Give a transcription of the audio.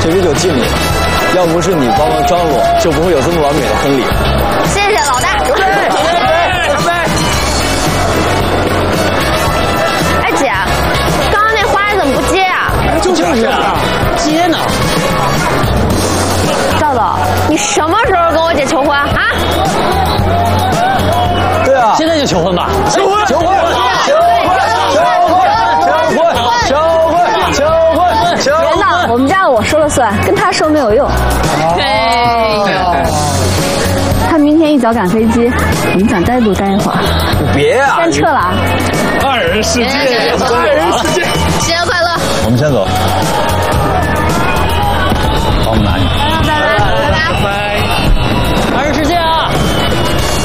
这杯酒敬你，要不是你帮忙张罗，就不会有这么完美的婚礼。 谢谢老大。 干杯！干杯！ 哎姐，刚刚那花你怎么不接啊？ 就是啊，接呢。 赵总，你什么时候跟我姐求婚啊？ 对啊， 现在就求婚吧！ 求婚！求婚！求婚！求婚！求婚！求婚！ 别闹，我们家我说了算，跟他说没有用。他明天一早赶飞机，我们想单独待一会儿。 别啊！ 先撤了啊！ 二人世界，二人世界， 新年快乐！ 我们先走。帮我们拿你。 拜拜。